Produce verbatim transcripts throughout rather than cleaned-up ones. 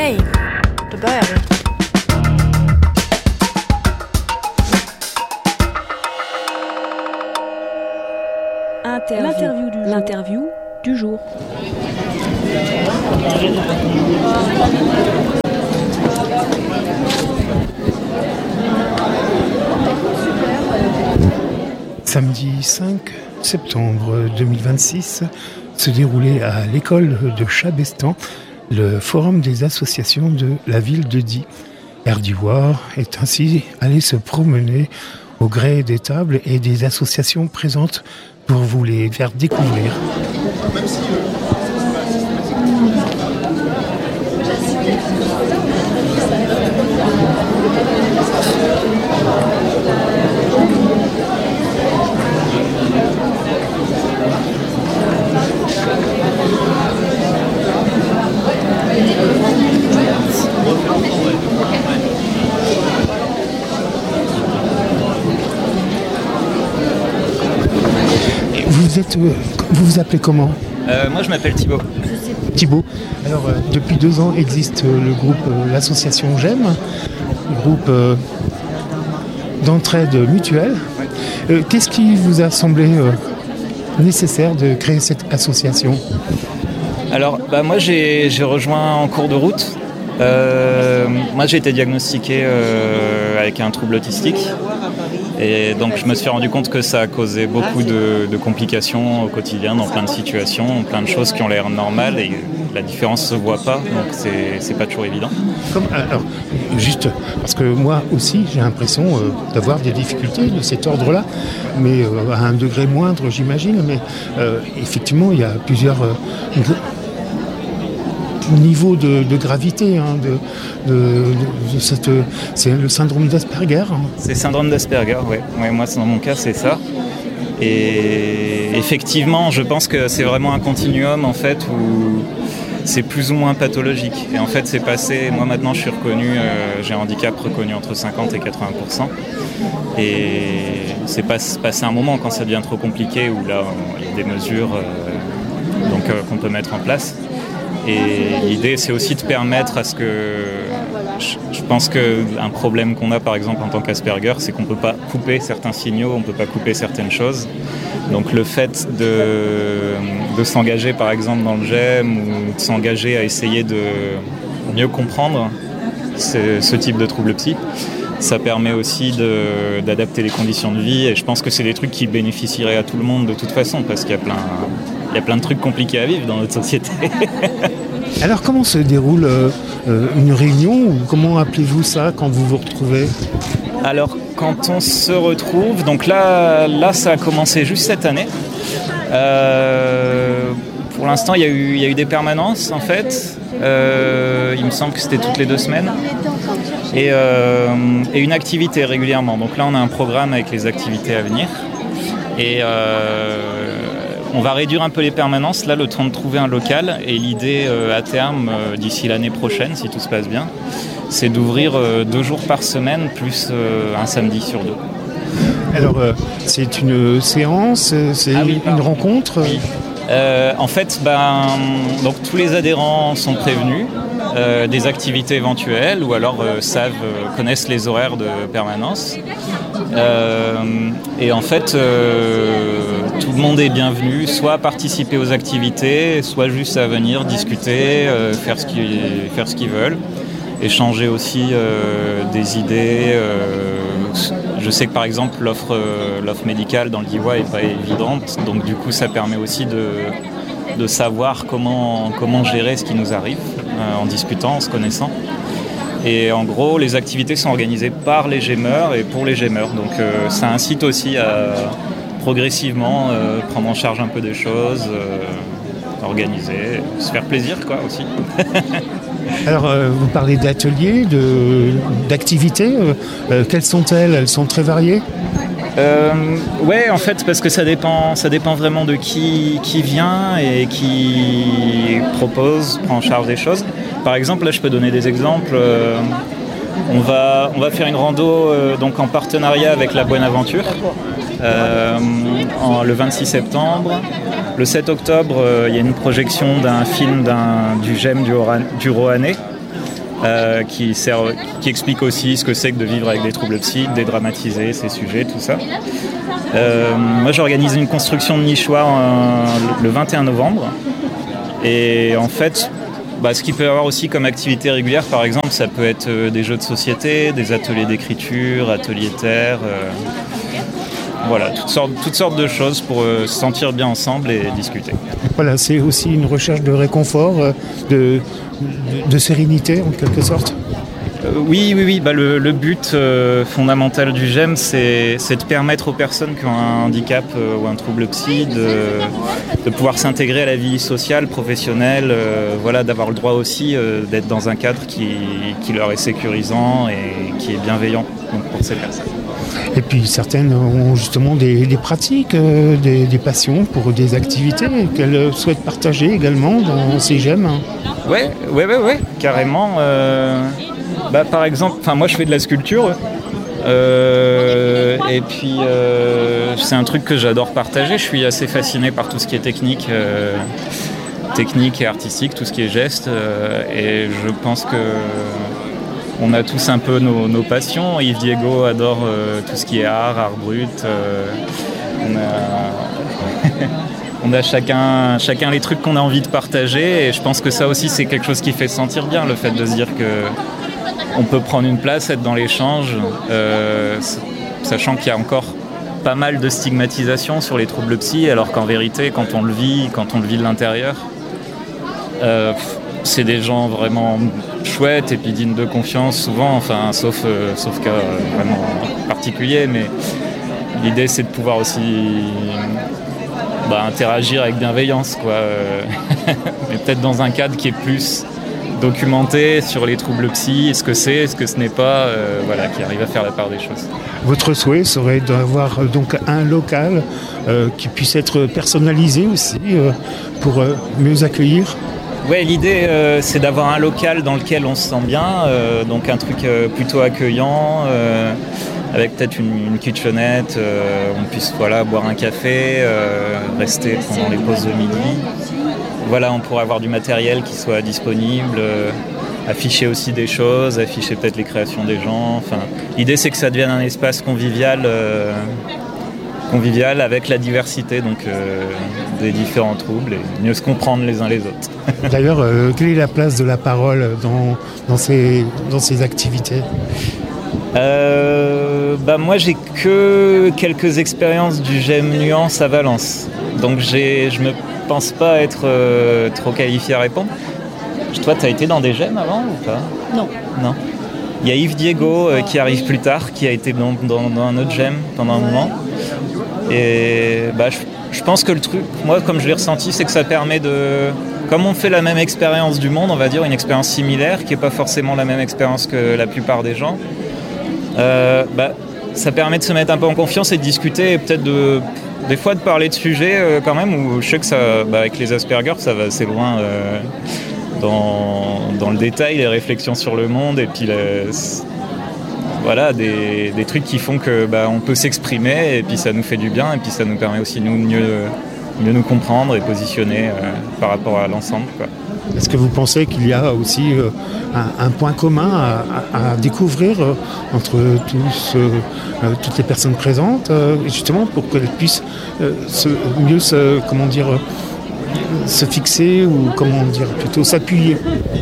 Okej, då börjar vi. Interview. L'interview du, L'interview du jour. Samedi cinq septembre deux mille vingt-six se déroulait à l'école de Chabestan le forum des associations de la ville de Die. Erdiwar est ainsi allé se promener au gré des tables et des associations présentes pour vous les faire découvrir. Vous êtes, vous vous appelez comment ? euh, Moi je m'appelle Thibaut. Thibaut. Alors euh, depuis deux ans existe euh, le groupe, euh, l'association J'aime, groupe euh, d'entraide mutuelle. Ouais. Euh, qu'est-ce qui vous a semblé euh, nécessaire de créer cette association ? Alors bah, moi j'ai, j'ai rejoint en cours de route. Euh, moi j'ai été diagnostiqué euh, avec un trouble autistique. Et donc je me suis rendu compte que ça a causé beaucoup de, de complications au quotidien, dans plein de situations, plein de choses qui ont l'air normales et la différence se voit pas, donc c'est, c'est pas toujours évident. Comme, alors, juste parce que moi aussi j'ai l'impression euh, d'avoir des difficultés de cet ordre-là, mais euh, à un degré moindre j'imagine, mais euh, effectivement il y a plusieurs euh, niveaux de, de gravité hein, de, de, de, de cette, c'est le syndrome d'Asperger. Hein. C'est le syndrome d'Asperger, oui. Ouais, moi dans mon cas c'est ça. Et effectivement je pense que c'est vraiment un continuum en fait où c'est plus ou moins pathologique. Et en fait c'est passé, moi maintenant je suis reconnu, euh, j'ai un handicap reconnu entre cinquante et quatre-vingts pour cent. Et c'est pas, passé un moment quand ça devient trop compliqué où là il y a des mesures euh, donc, euh, qu'on peut mettre en place. Et l'idée, c'est aussi de permettre à ce que... Je pense qu'un problème qu'on a, par exemple, en tant qu'Asperger, c'est qu'on ne peut pas couper certains signaux, on ne peut pas couper certaines choses. Donc le fait de, de s'engager, par exemple, dans le GEM ou de s'engager à essayer de mieux comprendre ce, ce type de trouble psy, ça permet aussi de, d'adapter les conditions de vie. Et je pense que c'est des trucs qui bénéficieraient à tout le monde de toute façon, parce qu'il y a plein... Il y a plein de trucs compliqués à vivre dans notre société. Alors comment se déroule euh, une réunion ou comment appelez-vous ça quand vous vous retrouvez ? Alors quand on se retrouve, donc là, là ça a commencé juste cette année. Euh, pour l'instant il y a eu, il y a eu des permanences en fait. Euh, il me semble que c'était toutes les deux semaines. Et, euh, et une activité régulièrement. Donc là on a un programme avec les activités à venir. Et euh, on va réduire un peu les permanences, là le temps de trouver un local et l'idée euh, à terme, euh, d'ici l'année prochaine, si tout se passe bien, c'est d'ouvrir euh, deux jours par semaine plus euh, un samedi sur deux. Alors euh, c'est une séance, c'est ah oui, une rencontre oui. euh, En fait, ben, donc, tous les adhérents sont prévenus euh, des activités éventuelles ou alors euh, savent, euh, connaissent les horaires de permanence. Euh, et en fait, euh, tout le monde est bienvenu, soit à participer aux activités, soit juste à venir discuter, euh, faire ce qu'ils, faire ce qu'ils veulent, échanger aussi euh, des idées. Euh, je sais que par exemple l'offre, euh, l'offre médicale dans le D I W A n'est pas évidente, donc du coup ça permet aussi de, de savoir comment, comment gérer ce qui nous arrive euh, en discutant, en se connaissant. Et en gros, les activités sont organisées par les Gémeurs et pour les Gémeurs. Donc euh, ça incite aussi à progressivement euh, prendre en charge un peu des choses, euh, organiser, se faire plaisir quoi aussi. Alors euh, vous parlez d'ateliers, de, d'activités. Euh, quelles sont-elles ? Elles sont très variées ? Euh, ouais, en fait, parce que ça dépend, ça dépend vraiment de qui, qui vient et qui propose, prend en charge des choses. Par exemple, là, je peux donner des exemples. Euh, on va, on va faire une rando euh, donc en partenariat avec la Buenaventure euh, en, le vingt-six septembre. Le sept octobre, il euh, y a une projection d'un film d'un, du GEM du, Ora, du Roannais. euh, qui, sert, qui explique aussi ce que c'est que de vivre avec des troubles psy, de dédramatiser ces sujets, tout ça. Euh, moi, j'organise une construction de nichoir euh, le vingt et un novembre. Et en fait, bah, ce qu'il peut y avoir aussi comme activité régulière, par exemple, ça peut être euh, des jeux de société, des ateliers d'écriture, ateliers terre... Euh, Voilà, toutes sortes, toutes sortes de choses pour euh, se sentir bien ensemble et discuter. Voilà, c'est aussi une recherche de réconfort, euh, de, de, de sérénité en quelque sorte. Euh, oui, oui, oui. Bah, le, le but euh, fondamental du G E M, c'est, c'est de permettre aux personnes qui ont un handicap euh, ou un trouble psy de, de pouvoir s'intégrer à la vie sociale, professionnelle, euh, voilà, d'avoir le droit aussi euh, d'être dans un cadre qui, qui leur est sécurisant et qui est bienveillant donc, pour ces personnes. Et puis certaines ont justement des, des pratiques, euh, des, des passions pour des activités qu'elles souhaitent partager également dans ces G E M. Ouais, ouais, ouais, ouais, carrément. Euh, bah, par exemple, enfin moi je fais de la sculpture. Euh, et puis euh, c'est un truc que j'adore partager. Je suis assez fasciné par tout ce qui est technique, euh, technique et artistique, tout ce qui est geste. Euh, et je pense que on a tous un peu nos, nos passions. Yves Diego adore euh, tout ce qui est art, art brut. Euh, on a, on a chacun, chacun les trucs qu'on a envie de partager. Et je pense que ça aussi, c'est quelque chose qui fait sentir bien, le fait de se dire qu'on peut prendre une place, être dans l'échange, euh, sachant qu'il y a encore pas mal de stigmatisation sur les troubles psy, alors qu'en vérité, quand on le vit, quand on le vit de l'intérieur, euh, c'est des gens vraiment chouettes et puis dignes de confiance souvent, enfin sauf, euh, sauf cas euh, vraiment particulier, mais l'idée c'est de pouvoir aussi bah, interagir avec bienveillance, quoi. Mais peut-être dans un cadre qui est plus documenté sur les troubles psy, ce que c'est, ce que ce n'est pas, euh, voilà, qui arrive à faire la part des choses. Votre souhait serait d'avoir euh, donc un local euh, qui puisse être personnalisé aussi euh, pour euh, mieux accueillir. Ouais, l'idée euh, c'est d'avoir un local dans lequel on se sent bien, euh, donc un truc euh, plutôt accueillant, euh, avec peut-être une, une kitchenette, euh, on puisse voilà, boire un café, euh, rester pendant les pauses de midi. Voilà, on pourrait avoir du matériel qui soit disponible, euh, afficher aussi des choses, afficher peut-être les créations des gens. Enfin, l'idée c'est que ça devienne un espace convivial. Euh, convivial avec la diversité donc, euh, des différents troubles et mieux se comprendre les uns les autres. D'ailleurs, euh, quelle est la place de la parole dans, dans, ces, dans ces activités ? euh, bah Moi, j'ai que quelques expériences du G E M Nuance à Valence. Donc, j'ai, je ne me pense pas être euh, trop qualifié à répondre. Toi, tu as été dans des G E M avant ou pas ? Non. Non. Il y a Yves Diego euh, qui arrive plus tard, qui a été dans, dans, dans un autre G E M pendant un moment. Et bah, je, je pense que le truc, moi comme je l'ai ressenti, c'est que ça permet de... Comme on fait la même expérience du monde, on va dire une expérience similaire, qui n'est pas forcément la même expérience que la plupart des gens, euh, bah, ça permet de se mettre un peu en confiance et de discuter et peut-être de, des fois de parler de sujets euh, quand même, où je sais que ça, bah, avec les Asperger, ça va assez loin euh, dans, dans le détail, les réflexions sur le monde et puis les... Voilà, des, des trucs qui font que bah, on peut s'exprimer et puis ça nous fait du bien et puis ça nous permet aussi nous de mieux, mieux nous comprendre et positionner euh, par rapport à l'ensemble, quoi. Est-ce que vous pensez qu'il y a aussi euh, un, un point commun à, à, à découvrir euh, entre tous, euh, euh, toutes les personnes présentes, euh, justement pour qu'elles puissent euh, se, mieux se, comment dire, euh, se fixer ou comment dire, plutôt s'appuyer ?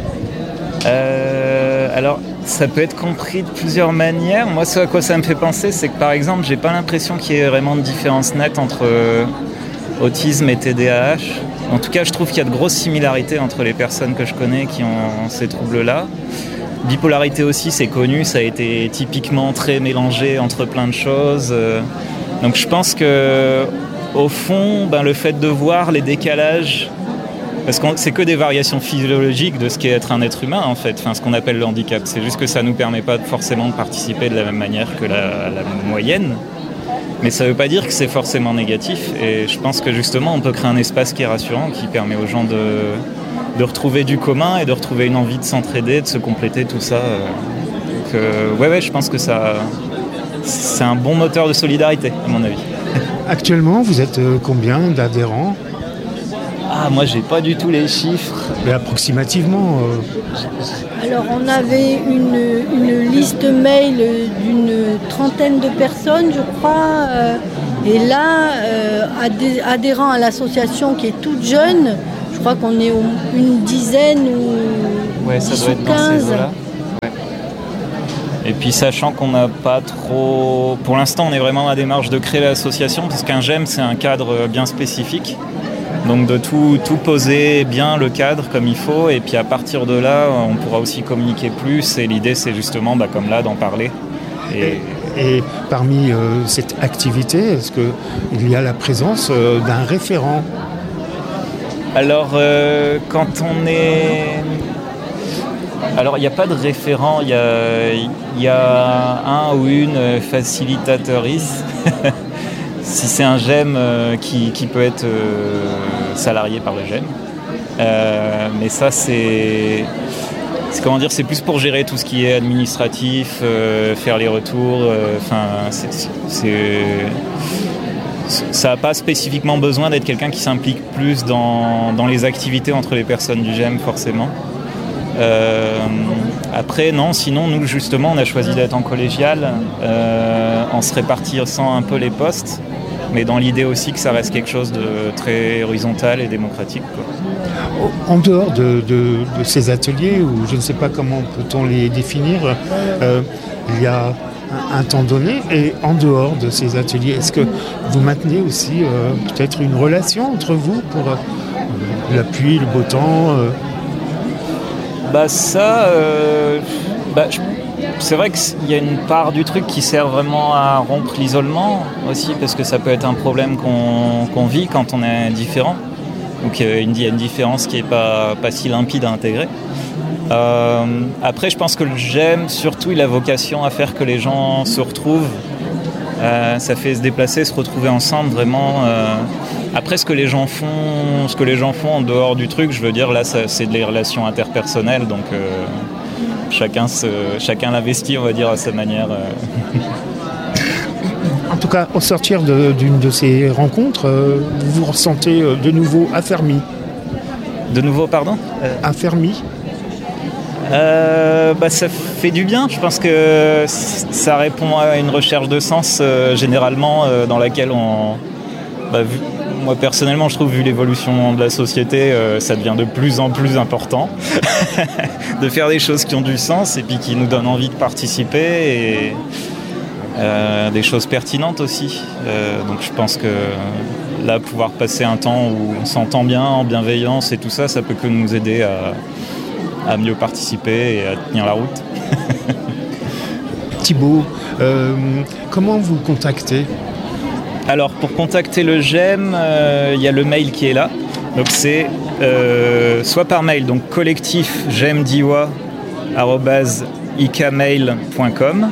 euh, Alors, ça peut être compris de plusieurs manières. Moi, ce à quoi ça me fait penser, c'est que par exemple, j'ai pas l'impression qu'il y ait vraiment de différence nette entre euh, autisme et T D A H. En tout cas, je trouve qu'il y a de grosses similarités entre les personnes que je connais qui ont ces troubles-là. Bipolarité aussi, c'est connu, ça a été typiquement très mélangé entre plein de choses. Donc je pense que, au fond, ben, le fait de voir les décalages, parce que c'est que des variations physiologiques de ce qu'est être un être humain, en fait, enfin, ce qu'on appelle le handicap. C'est juste que ça ne nous permet pas forcément de participer de la même manière que la, la moyenne. Mais ça ne veut pas dire que c'est forcément négatif. Et je pense que justement, on peut créer un espace qui est rassurant, qui permet aux gens de, de retrouver du commun et de retrouver une envie de s'entraider, de se compléter, tout ça. Donc, euh, ouais, ouais, je pense que ça, c'est un bon moteur de solidarité, à mon avis. Actuellement, vous êtes combien d'adhérents ? Ah, moi, j'ai pas du tout les chiffres. Mais approximativement euh... Alors, on avait une, une liste mail d'une trentaine de personnes, je crois. Euh, et là, euh, adhé- adhérents à l'association qui est toute jeune, je crois qu'on est au, une dizaine ou ouais, ça dix doit ou être dans quinze. ces eaux-là. Ouais. Et puis, sachant qu'on n'a pas trop... Pour l'instant, on est vraiment dans la démarche de créer l'association, parce qu'un GEM, c'est un cadre bien spécifique. Donc de tout, tout poser bien le cadre comme il faut, et puis à partir de là, on pourra aussi communiquer plus, et l'idée c'est justement, bah, comme là, d'en parler. Et, et parmi euh, cette activité, est-ce qu'il y a la présence euh, d'un référent ? Alors, euh, quand on est... Alors, il n'y a pas de référent, il y a, y a un ou une facilitatrice. Si c'est un GEM euh, qui, qui peut être euh, salarié par le GEM. Euh, mais ça, c'est, c'est comment dire, c'est plus pour gérer tout ce qui est administratif, euh, faire les retours. Enfin, euh, c'est, c'est, ça n'a pas spécifiquement besoin d'être quelqu'un qui s'implique plus dans, dans les activités entre les personnes du GEM, forcément. Euh, après, non, sinon, nous, justement, on a choisi d'être en collégial, euh, en se répartissant un peu les postes, mais dans l'idée aussi que ça reste quelque chose de très horizontal et démocratique, quoi. En dehors de, de, de ces ateliers, ou je ne sais pas comment peut-on les définir, euh, il y a un, un temps donné, et en dehors de ces ateliers, est-ce que vous maintenez aussi euh, peut-être une relation entre vous pour euh, la pluie, le beau temps euh... Bah ça, euh, bah, je, c'est vrai qu'il y a une part du truc qui sert vraiment à rompre l'isolement aussi, parce que ça peut être un problème qu'on, qu'on vit quand on est différent. Donc il y a une différence qui n'est pas, pas si limpide à intégrer. Euh, après, je pense que le GEM, surtout, il a vocation à faire que les gens se retrouvent. Euh, ça fait se déplacer, se retrouver ensemble, vraiment. Euh, après, ce que les gens font, ce que les gens font en dehors du truc, je veux dire, là, ça, c'est des relations interpersonnelles, donc euh, chacun, se, chacun l'investit, on va dire, à sa manière. Euh. En tout cas, au sortir de, d'une de ces rencontres, euh, vous vous ressentez euh, de nouveau affermi. De nouveau, pardon euh... Affermi. Euh, bah, ça fait du bien. Je pense que ça répond à une recherche de sens euh, généralement euh, dans laquelle on... Bah, vu, moi personnellement, je trouve, vu l'évolution de la société, euh, ça devient de plus en plus important de faire des choses qui ont du sens et puis qui nous donnent envie de participer, et euh, des choses pertinentes aussi. Euh, donc je pense que là, pouvoir passer un temps où on s'entend bien, en bienveillance et tout ça, ça peut que nous aider à à mieux participer et à tenir la route. Thibaut, euh, comment vous contactez ? Alors, pour contacter le GEM, il euh, y a le mail qui est là. Donc, c'est euh, soit par mail, donc collectif gemdiwa arobase icamail point com.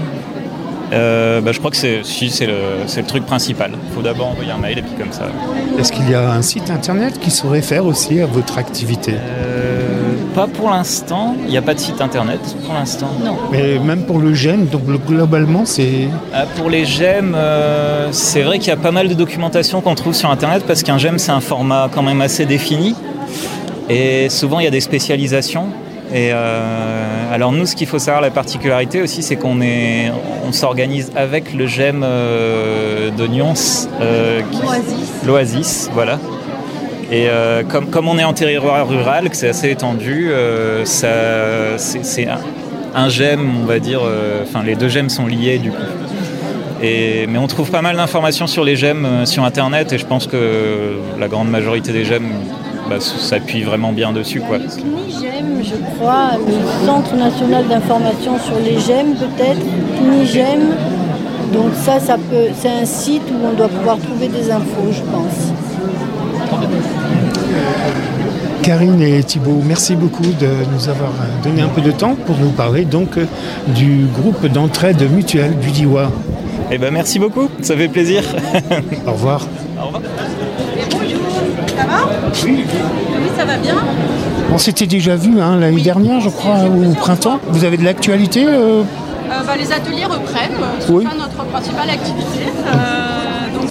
Euh, bah, je crois que c'est, si, c'est, le, c'est le truc principal. Il faut d'abord envoyer un mail et puis comme ça. Est-ce qu'il y a un site internet qui se réfère aussi à votre activité ? euh, Pas pour l'instant. Il n'y a pas de site internet pour l'instant. Non. Mais même pour le GEM, donc globalement, c'est... Ah, pour les GEM, euh, c'est vrai qu'il y a pas mal de documentation qu'on trouve sur internet, parce qu'un GEM, c'est un format quand même assez défini. Et souvent, il y a des spécialisations. Et euh, alors nous, ce qu'il faut savoir, la particularité aussi, c'est qu'on est, on s'organise avec le GEM euh, de Nyons, euh, qui, l'Oasis. l'Oasis, voilà. Et euh, comme, comme on est en territoire rural, que c'est assez étendu, euh, ça, c'est, c'est un, un GEM, on va dire, enfin euh, les deux GEM sont liés du coup. Et, mais on trouve pas mal d'informations sur les GEM euh, sur internet, et je pense que la grande majorité des GEM bah, s'appuie vraiment bien dessus, quoi. C N I G E M, je crois, le Centre National d'Information sur les GEM, peut-être, C N I G E M. Donc ça, ça peut, c'est un site où on doit pouvoir trouver des infos, je pense. Karine et Thibaut, merci beaucoup de nous avoir donné un peu de temps pour nous parler donc du groupe d'entraide mutuelle du Diois. Eh ben merci beaucoup, ça fait plaisir. Au revoir. Au revoir. Ça va ? Oui. Oui, ça va bien. On s'était déjà vu hein, l'année oui, dernière, je crois, au printemps. Vous avez de l'actualité euh... Euh, bah, les ateliers reprennent. C'est oui. ça notre principale activité. Euh, donc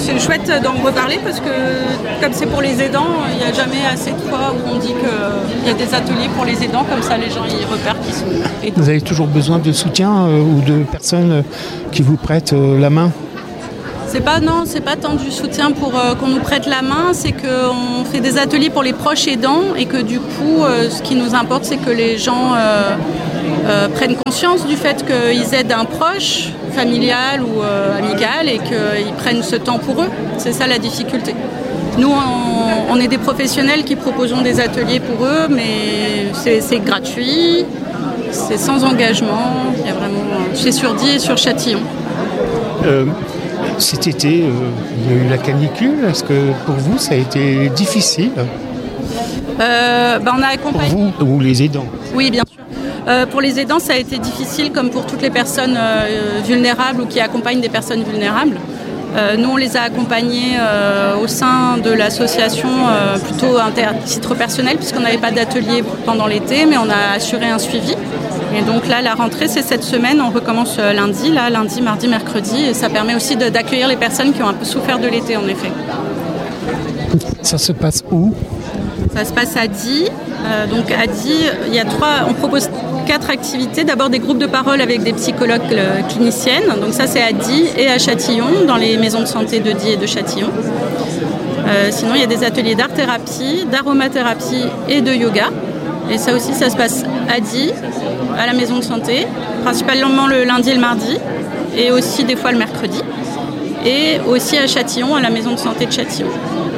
c'est chouette d'en reparler parce que comme c'est pour les aidants, il n'y a jamais assez de fois où on dit qu'il y a des ateliers pour les aidants, comme ça les gens y repèrent qui sont aidants. Vous avez toujours besoin de soutien euh, ou de personnes euh, qui vous prêtent euh, la main ? C'est pas, non, c'est pas tant du soutien pour euh, qu'on nous prête la main, c'est qu'on fait des ateliers pour les proches aidants et que du coup, euh, ce qui nous importe, c'est que les gens euh, euh, prennent conscience du fait qu'ils aident un proche, familial ou euh, amical, et qu'ils prennent ce temps pour eux. C'est ça la difficulté. Nous, on, on est des professionnels qui proposons des ateliers pour eux, mais c'est, c'est gratuit, c'est sans engagement. Il y a vraiment chez Surdy et sur Châtillon. Euh... Cet été, euh, il y a eu la canicule. Est-ce que pour vous, ça a été difficile ? euh, bah on a accompagné... Pour vous ou les aidants ? Oui, bien sûr. Euh, pour les aidants, ça a été difficile, comme pour toutes les personnes euh, vulnérables ou qui accompagnent des personnes vulnérables. Euh, nous, on les a accompagnés euh, au sein de l'association euh, plutôt à titre personnel, puisqu'on n'avait pas d'atelier pendant l'été, mais on a assuré un suivi. Et donc là, la rentrée, c'est cette semaine. On recommence lundi, là, lundi, mardi, mercredi. Et ça permet aussi de, d'accueillir les personnes qui ont un peu souffert de l'été, en effet. Ça se passe où ? Ça se passe à Die. Euh, donc à Die, il y a trois, on propose quatre activités. D'abord des groupes de parole avec des psychologues euh, cliniciennes. Donc ça, c'est à Die et à Châtillon, dans les maisons de santé de Die et de Châtillon. Euh, sinon, il y a des ateliers d'art-thérapie, d'aromathérapie et de yoga. Et ça aussi, ça se passe à Die, à la maison de santé, principalement le lundi et le mardi, et aussi des fois le mercredi, et aussi à Châtillon, à la maison de santé de Châtillon.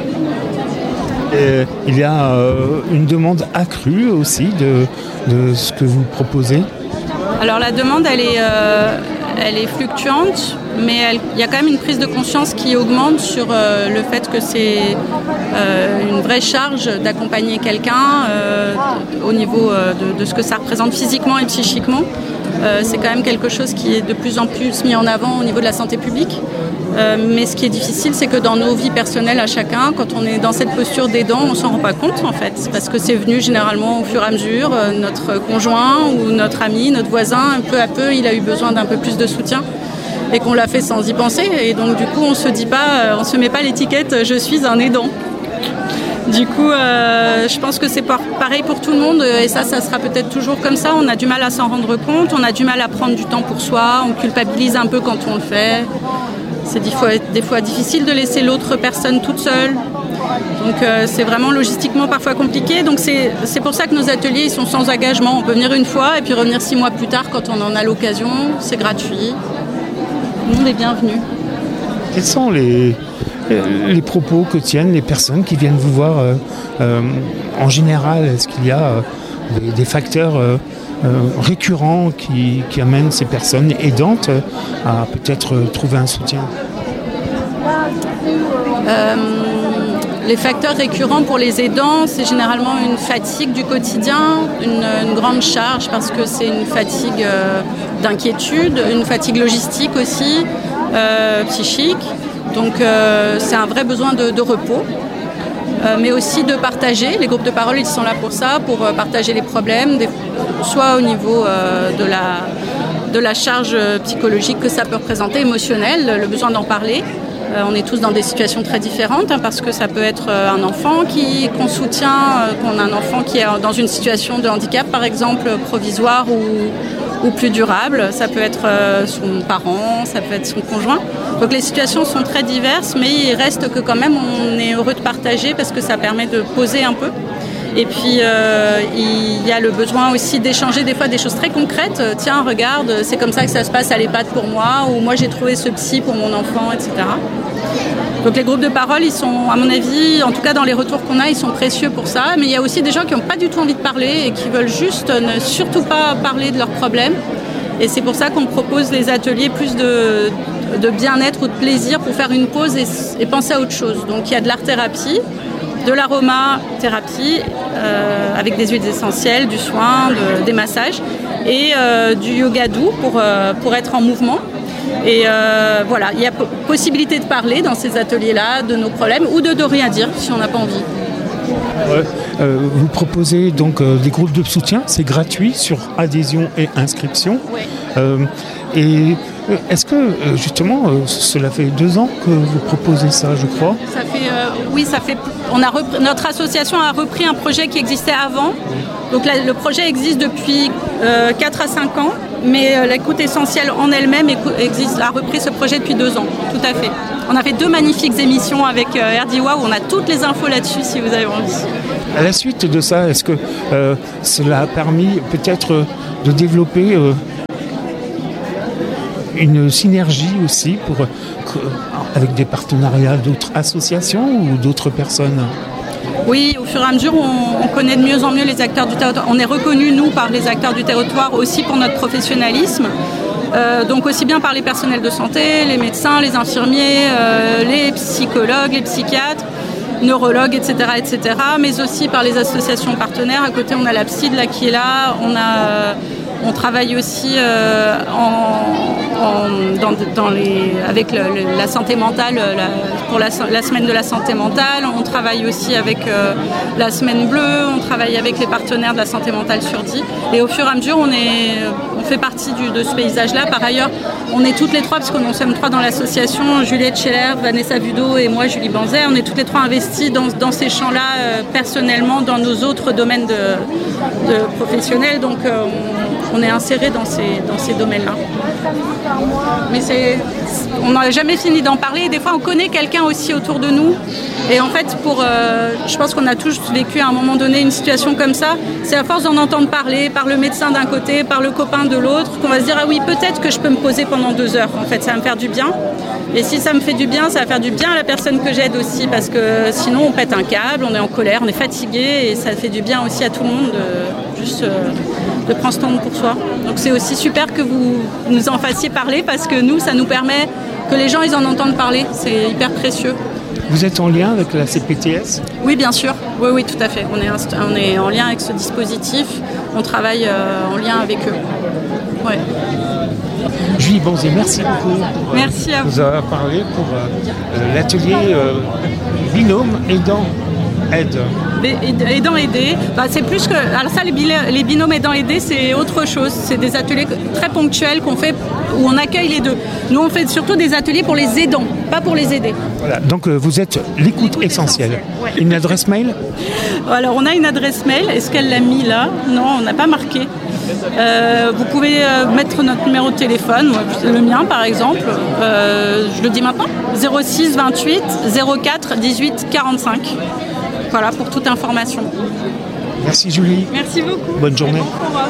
Et il y a euh, une demande accrue aussi de, de ce que vous proposez ? Alors la demande, elle est, euh, elle est fluctuante, mais elle, il y a quand même une prise de conscience qui augmente sur euh, le fait que c'est euh, une vraie charge d'accompagner quelqu'un euh, au niveau euh, de, de ce que ça représente physiquement et psychiquement. Euh, c'est quand même quelque chose qui est de plus en plus mis en avant au niveau de la santé publique. Euh, mais ce qui est difficile, c'est que dans nos vies personnelles à chacun, quand on est dans cette posture d'aidant, on ne s'en rend pas compte en fait, parce que c'est venu généralement au fur et à mesure. Euh, notre conjoint ou notre ami, notre voisin, peu à peu, il a eu besoin d'un peu plus de soutien et qu'on l'a fait sans y penser. Et donc du coup, on se dit pas, on se met pas l'étiquette « je suis un aidant ». Du coup, euh, je pense que c'est pareil pour tout le monde et ça, ça sera peut-être toujours comme ça. On a du mal à s'en rendre compte, on a du mal à prendre du temps pour soi, on culpabilise un peu quand on le fait. C'est des fois, des fois difficile de laisser l'autre personne toute seule. Donc euh, c'est vraiment logistiquement parfois compliqué. Donc c'est, c'est pour ça que nos ateliers ils sont sans engagement. On peut venir une fois et puis revenir six mois plus tard quand on en a l'occasion. C'est gratuit. Tout le monde est bienvenu. Quels sont les, les propos que tiennent les personnes qui viennent vous voir euh, euh, en général? Est-ce qu'il y a euh, des, des facteurs euh, euh, récurrents qui, qui amènent ces personnes aidantes à peut-être trouver un soutien? euh, Les facteurs récurrents pour les aidants, c'est généralement une fatigue du quotidien, une, une grande charge parce que c'est une fatigue euh, d'inquiétude, une fatigue logistique aussi, euh, psychique. Donc euh, c'est un vrai besoin de, de repos, euh, mais aussi de partager. Les groupes de parole, ils sont là pour ça, pour euh, partager les problèmes, des, soit au niveau euh, de, la, de la charge psychologique que ça peut représenter, émotionnelle, le besoin d'en parler. Euh, on est tous dans des situations très différentes, hein, parce que ça peut être euh, un enfant qui, qu'on soutient, euh, qu'on a un enfant qui est dans une situation de handicap, par exemple, provisoire ou, ou plus durable. Ça peut être euh, son parent, ça peut être son conjoint. Donc les situations sont très diverses, mais il reste que quand même on est heureux de partager parce que ça permet de poser un peu. Et puis euh, il y a le besoin aussi d'échanger des fois des choses très concrètes. Tiens, regarde, c'est comme ça que ça se passe à l'EHPAD pour moi, ou moi j'ai trouvé ce psy pour mon enfant, et cetera. Donc les groupes de parole, ils sont, à mon avis, en tout cas dans les retours qu'on a, ils sont précieux pour ça. Mais il y a aussi des gens qui n'ont pas du tout envie de parler et qui veulent juste ne surtout pas parler de leurs problèmes. Et c'est pour ça qu'on propose des ateliers plus de, de bien-être ou de plaisir pour faire une pause et, et penser à autre chose. Donc il y a de l'art-thérapie, de l'aromathérapie euh, avec des huiles essentielles, du soin, de, des massages et euh, du yoga doux pour, euh, pour être en mouvement. Et euh, voilà, il y a p- possibilité de parler dans ces ateliers-là de nos problèmes ou de ne rien dire si on n'a pas envie. Ouais. Euh, vous proposez donc euh, des groupes de soutien, c'est gratuit sur adhésion et inscription. Oui. Euh, et Est-ce que, justement, cela fait deux ans que vous proposez ça, je crois ? Ça fait, euh, oui, ça fait. On a repris, notre association a repris un projet qui existait avant. Donc la, le projet existe depuis euh, quatre à cinq ans, mais euh, l'écoute essentielle en elle-même existe, a repris ce projet depuis deux ans, tout à fait. On a fait deux magnifiques émissions avec euh, R D W A où on a toutes les infos là-dessus si vous avez envie. À la suite de ça, est-ce que euh, cela a permis peut-être de développer euh, une synergie aussi pour, euh, avec des partenariats d'autres associations ou d'autres personnes ? Oui, au fur et à mesure, on, on connaît de mieux en mieux les acteurs du territoire. On est reconnus, nous, par les acteurs du territoire aussi pour notre professionnalisme. Euh, donc aussi bien par les personnels de santé, les médecins, les infirmiers, euh, les psychologues, les psychiatres, neurologues, et cetera, et cetera, mais aussi par les associations partenaires. À côté, on a la P S I D là, qui est là. On, a, euh, on travaille aussi euh, en, en, dans, dans les, avec le, le, la santé mentale, la, pour la, la semaine de la santé mentale. On travaille aussi avec euh, la semaine bleue. On travaille avec les partenaires de la santé mentale sur dix. Et au fur et à mesure, on, est, on fait partie du, de ce paysage-là. Par ailleurs, on est toutes les trois, parce qu'on en sommes trois dans l'association, Juliette Scheller, Vanessa Budeau et moi, Julie Banzet. On est toutes les trois investis dans, dans ces champs-là, euh, personnellement, dans nos autres domaines de, de professionnels. Donc, euh, on, on est insérés dans ces, dans ces domaines-là. Mais c'est, on n'a jamais fini d'en parler. Et des fois, on connaît quelqu'un aussi autour de nous. Et en fait, pour, euh, je pense qu'on a tous vécu à un moment donné une situation comme ça. C'est à force d'en entendre parler, par le médecin d'un côté, par le copain de l'autre, qu'on va se dire « Ah oui, peut-être que je peux me poser pendant deux heures. En fait, ça va me faire du bien. » Et si ça me fait du bien, ça va faire du bien à la personne que j'aide aussi. Parce que sinon, on pète un câble, on est en colère, on est fatigué. Et ça fait du bien aussi à tout le monde de, juste, euh, de prendre ce temps pour soi. Donc c'est aussi super que vous nous en fassiez parler, parce que nous, ça nous permet que les gens ils en entendent parler. C'est hyper précieux. Vous êtes en lien avec la C P T S ? Oui, bien sûr. Oui, oui, tout à fait. On est, inst- on est en lien avec ce dispositif. On travaille euh, en lien avec eux. Ouais. Julie Banzet, merci beaucoup. Merci à vous. Vous avez parlé pour euh, l'atelier euh, Binôme Aidant Aide. Aidant aider, bah, c'est plus que. Alors ça, les, bil- les binômes aidant aider, c'est autre chose. C'est des ateliers très ponctuels qu'on fait où on accueille les deux. Nous, on fait surtout des ateliers pour les aidants, pas pour les aider. Voilà. Donc euh, vous êtes l'écoute, l'écoute essentielle. essentielle. Ouais. Une adresse mail ? Alors on a une adresse mail. Est-ce qu'elle l'a mis là ? Non, on n'a pas marqué. Euh, vous pouvez euh, mettre notre numéro de téléphone, moi, le mien par exemple. Euh, je le dis maintenant. zéro six vingt-huit zéro quatre dix-huit quarante-cinq. Voilà, pour toute information. Merci Julie. Merci beaucoup. Bonne journée.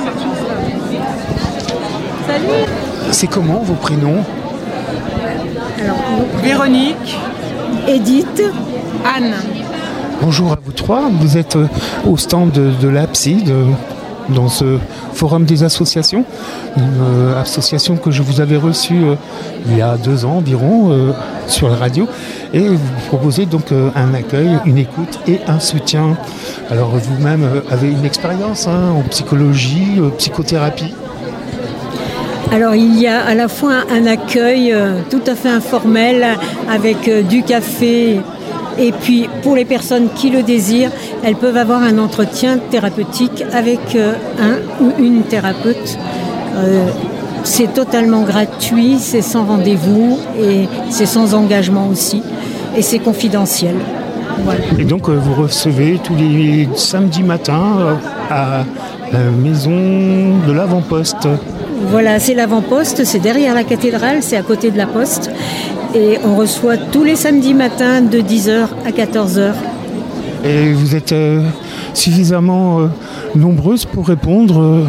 Salut. C'est comment vos prénoms ? Alors, Véronique, Edith, Anne. Bonjour à vous trois. Vous êtes au stand de, de l'A P S I D, dans ce forum des associations. Une euh, association que je vous avais reçue euh, il y a deux ans environ euh, sur la radio. Et vous proposez donc euh, un accueil, une écoute et un soutien. Alors vous-même euh, avez une expérience hein, en psychologie, euh, psychothérapie. Alors il y a à la fois un accueil euh, tout à fait informel avec euh, du café, et puis pour les personnes qui le désirent, elles peuvent avoir un entretien thérapeutique avec euh, un ou une thérapeute. Euh, c'est totalement gratuit, c'est sans rendez-vous et c'est sans engagement aussi, et c'est confidentiel. Voilà. Et donc euh, vous recevez tous les samedis matins euh, à la maison de l'avant-poste. Voilà, c'est l'avant-poste, c'est derrière la cathédrale, c'est à côté de la poste. Et on reçoit tous les samedis matins de dix heures à quatorze heures. Et vous êtes euh, suffisamment euh, nombreuses pour répondre euh...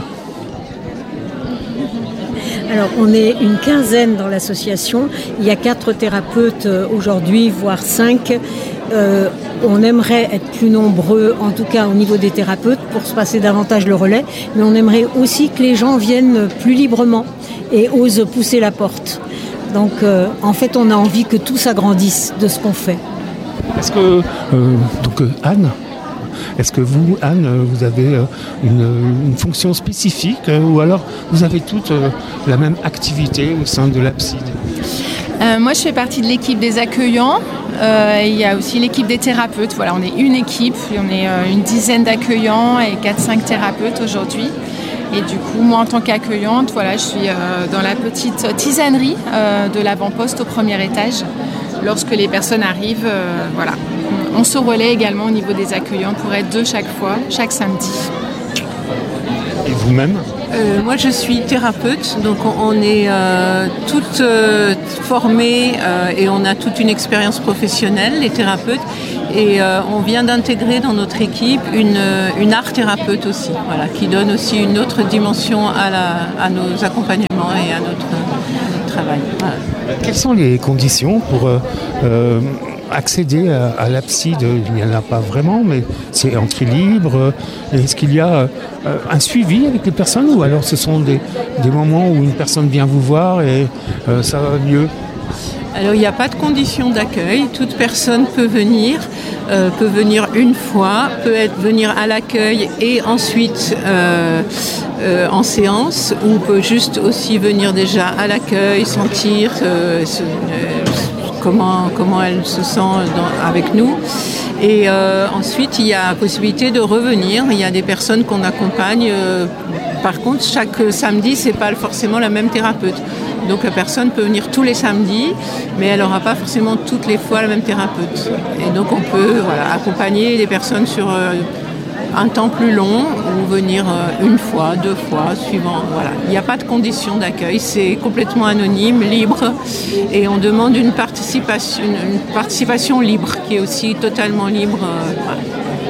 Alors, on est une quinzaine dans l'association. Il y a quatre thérapeutes euh, aujourd'hui, voire cinq. Euh, on aimerait être plus nombreux, en tout cas au niveau des thérapeutes, pour se passer davantage le relais. Mais on aimerait aussi que les gens viennent plus librement et osent pousser la porte. Donc, euh, en fait, on a envie que tout s'agrandisse de ce qu'on fait. Est-ce que, euh, donc euh, Anne, est-ce que vous, Anne, vous avez euh, une, une fonction spécifique euh, ou alors vous avez toutes euh, la même activité au sein de l'A P S I D ? Euh, moi, je fais partie de l'équipe des accueillants. Euh, il y a aussi l'équipe des thérapeutes. Voilà, on est une équipe. On est euh, une dizaine d'accueillants et quatre cinq thérapeutes aujourd'hui. Et du coup, moi en tant qu'accueillante, voilà, je suis euh, dans la petite tisanerie euh, de l'avant-poste au premier étage. Lorsque les personnes arrivent, euh, voilà. On se relaie également au niveau des accueillants pour être deux chaque fois, chaque samedi. Et vous-même ? Euh, moi, je suis thérapeute, donc on, on est euh, toutes euh, formées euh, et on a toute une expérience professionnelle, les thérapeutes, et euh, on vient d'intégrer dans notre équipe une, une art thérapeute aussi, voilà, qui donne aussi une autre dimension à, la, à nos accompagnements et à notre, à notre travail. Voilà. Quelles sont les conditions pour euh, euh, accéder à, à l'Apside? Il n'y en a pas vraiment, mais c'est entrée libre. Est-ce qu'il y a euh, un suivi avec les personnes, ou alors ce sont des, des moments où une personne vient vous voir et euh, ça va mieux? Alors il n'y a pas de condition d'accueil, toute personne peut venir, euh, peut venir une fois, peut être venir à l'accueil et ensuite euh, euh, en séance, ou peut juste aussi venir déjà à l'accueil, sentir euh, ce, euh, comment, comment elle se sent dans, avec nous. Et euh, ensuite il y a possibilité de revenir, il y a des personnes qu'on accompagne, euh, par contre chaque samedi c'est pas forcément la même thérapeute. Donc la personne peut venir tous les samedis, mais elle n'aura pas forcément toutes les fois la même thérapeute. Et donc on peut voilà, accompagner les personnes sur euh, un temps plus long, ou venir euh, une fois, deux fois, suivant. Voilà. Il n'y a pas de condition d'accueil, c'est complètement anonyme, libre, et on demande une participation, une, une participation libre, qui est aussi totalement libre. Euh, voilà.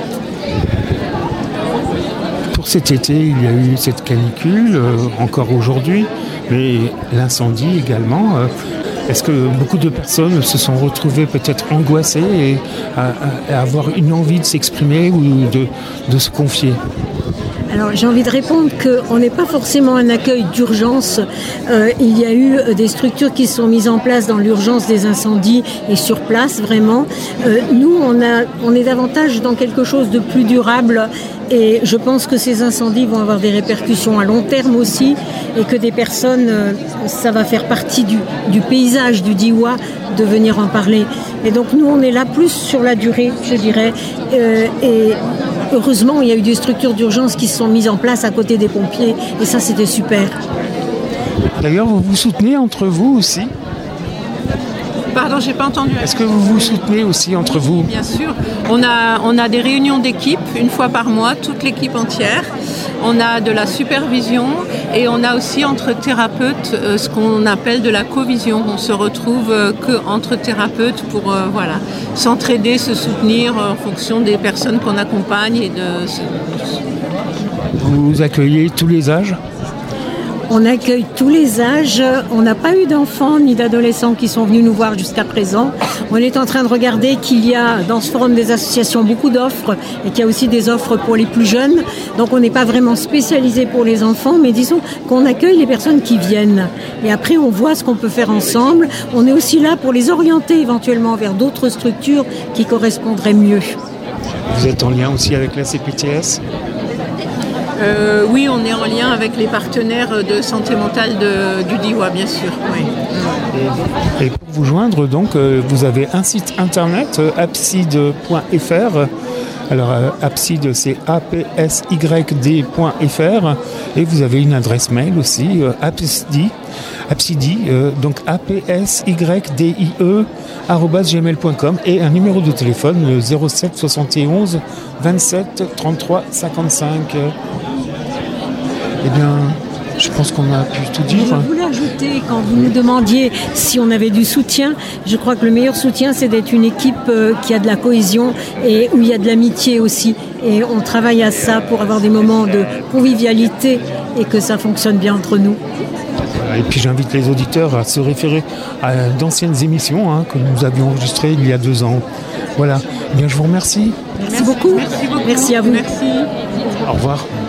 Pour cet été, il y a eu cette canicule, euh, encore aujourd'hui, mais l'incendie également. Euh, est-ce que beaucoup de personnes se sont retrouvées peut-être angoissées et à, à, à avoir une envie de s'exprimer ou de, de se confier? Alors j'ai envie de répondre qu'on n'est pas forcément un accueil d'urgence. Euh, il y a eu des structures qui sont mises en place dans l'urgence des incendies et sur place vraiment. Euh, nous on, a, on est davantage dans quelque chose de plus durable, et je pense que ces incendies vont avoir des répercussions à long terme aussi, et que des personnes, euh, ça va faire partie du, du paysage du Diois de venir en parler. Et donc nous on est là plus sur la durée, je dirais, euh, et heureusement, il y a eu des structures d'urgence qui se sont mises en place à côté des pompiers, et ça, c'était super. D'ailleurs, vous vous soutenez entre vous aussi? Pardon, j'ai pas entendu. Est-ce que vous vous soutenez aussi entre vous? Bien sûr. On a, on a des réunions d'équipe une fois par mois, toute l'équipe entière. On a de la supervision, et on a aussi entre thérapeutes euh, ce qu'on appelle de la covision. On se retrouve euh, qu'entre thérapeutes pour euh, voilà, s'entraider, se soutenir euh, en fonction des personnes qu'on accompagne. Et de... Vous accueillez tous les âges? On accueille tous les âges. On n'a pas eu d'enfants ni d'adolescents qui sont venus nous voir jusqu'à présent. On est en train de regarder qu'il y a dans ce forum des associations beaucoup d'offres, et qu'il y a aussi des offres pour les plus jeunes. Donc on n'est pas vraiment spécialisé pour les enfants, mais disons qu'on accueille les personnes qui viennent. Et après on voit ce qu'on peut faire ensemble. On est aussi là pour les orienter éventuellement vers d'autres structures qui correspondraient mieux. Vous êtes en lien aussi avec la C P T S ? Euh, oui, on est en lien avec les partenaires de santé mentale de, du Diois, bien sûr. Oui. Et, et pour vous joindre, donc, euh, vous avez un site internet, euh, apside point f r. Alors, euh, Apside, c'est a p s y d point f r. Et vous avez une adresse mail aussi, euh, apsidi, apsidi euh, donc a p s y d i e arobase gmail point com, et un numéro de téléphone, le zéro sept soixante et onze vingt-sept trente-trois cinquante-cinq. Eh bien, je pense qu'on a pu tout dire. Je voulais ajouter, quand vous nous demandiez si on avait du soutien, je crois que le meilleur soutien, c'est d'être une équipe qui a de la cohésion et où il y a de l'amitié aussi. Et on travaille à ça pour avoir des moments de convivialité et que ça fonctionne bien entre nous. Et puis j'invite les auditeurs à se référer à d'anciennes émissions hein, que nous avions enregistrées il y a deux ans. Voilà. Eh bien, je vous remercie. Merci beaucoup. Merci beaucoup. Merci à vous. Merci. Au revoir.